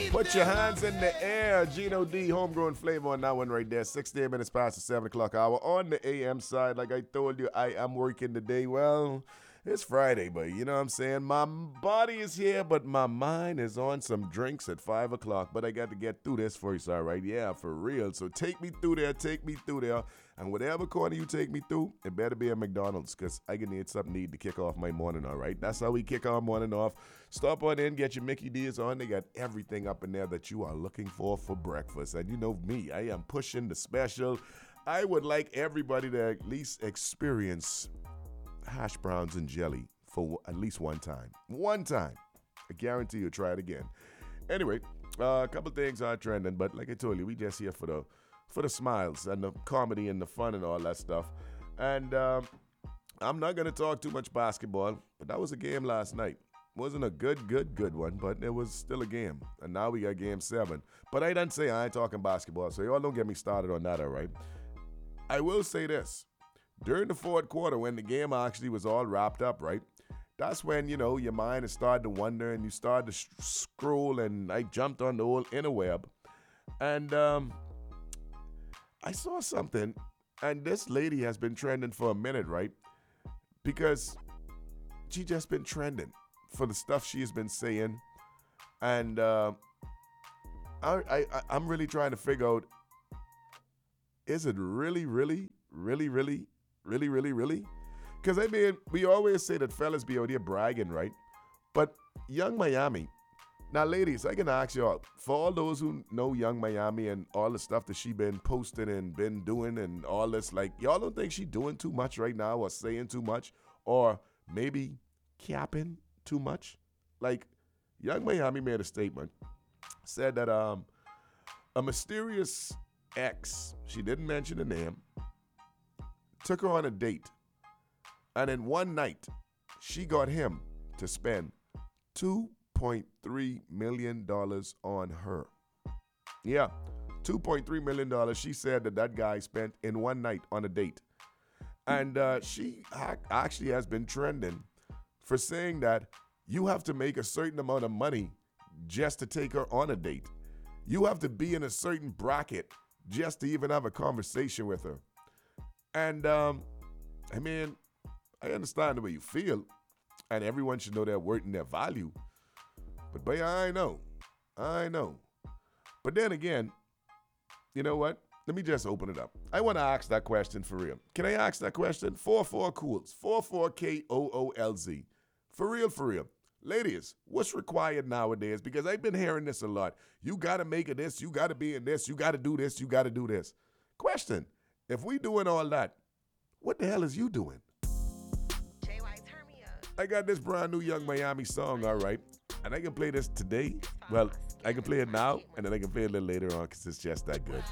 Put your hands in the air. Gino D, homegrown flavor on that one right there. 68 minutes past the 7 o'clock hour. On the AM side, like I told you, I am working today. Well, it's Friday, but you know what I'm saying? My body is here, but my mind is on some drinks at 5 o'clock. But I got to get through this first, all right? Yeah, for real. So take me through there, And whatever corner you take me through, it better be a McDonald's, because I can need something to eat to kick off my morning, all right? That's how we kick our morning off. Stop on in, get your Mickey D's on. They got everything up in there that you are looking for breakfast. And you know me, I am pushing the special. I would like everybody to at least experience hash browns and jelly for at least one time. One time. I guarantee you'll try it again. Anyway, a couple things are trending, but like I told you, we just here for the smiles and the comedy and the fun and all that stuff. And I'm not going to talk too much basketball, but that was a game last night. Wasn't a good one, but it was still a game. And now we got game 7. But I didn't say I ain't talking basketball, so y'all don't get me started on that, all right? I will say this. During the fourth quarter, when the game actually was all wrapped up, right? That's when, you know, your mind has started to wonder and you start to scroll, and I jumped on the old interweb. And I saw something, and this lady has been trending for a minute, right? Because she just been trending for the stuff she has been saying. And I'm really trying to figure out, is it really? Because, I mean, we always say that fellas be out here bragging, right? But Young Miami, now, ladies, I can ask y'all, for all those who know Young Miami and all the stuff that she been posting and been doing and all this, like, y'all don't think she doing too much right now or saying too much or maybe capping too much? Like, Young Miami made a statement, said that a mysterious ex, she didn't mention the name, took her on a date. And in one night, she got him to spend $2.3 million on her. Yeah, $2.3 million she said that guy spent in one night on a date. And she actually has been trending for saying that you have to make a certain amount of money just to take her on a date. You have to be in a certain bracket just to even have a conversation with her. And, I mean, I understand the way you feel, and everyone should know their worth and their value. But, boy, I know. But then again, you know what? Let me just open it up. I want to ask that question for real. Can I ask that question? 44-KOOLZ, 44-KOOLZ. For real. Ladies, what's required nowadays? Because I've been hearing this a lot. You got to make it this. You got to be in this. You got to do this. You got to do this. Question, if we doing all that, what the hell is you doing? I got this brand new Young Miami song, all right? And I can play this today. Well, I can play it now, and then I can play it a little later on because it's just that good.